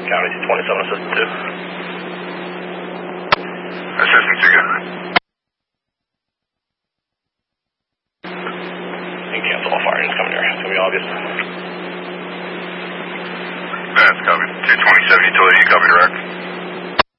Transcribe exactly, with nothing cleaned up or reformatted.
County two twenty-seven, assistant two. Assistant two, good. You can cancel all fire units coming here. It's going to be August. That's copy. two twenty-seven utility, you copy direct.